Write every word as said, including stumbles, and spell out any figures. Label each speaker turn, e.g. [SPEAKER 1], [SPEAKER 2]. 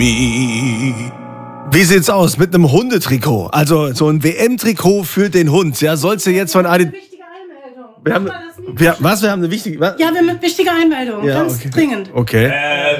[SPEAKER 1] Wie sieht's aus mit einem Hundetrikot? Also so ein W M-Trikot für den Hund. Ja, sollst du jetzt von Adi...
[SPEAKER 2] Wichtige Einmeldung.
[SPEAKER 1] Wir haben, wir, was? Wir haben eine wichtige... Was?
[SPEAKER 2] Ja, wir haben eine wichtige Einmeldung.
[SPEAKER 1] Ja,
[SPEAKER 2] Ganz
[SPEAKER 1] okay.
[SPEAKER 2] dringend.
[SPEAKER 1] Okay.
[SPEAKER 3] Äh,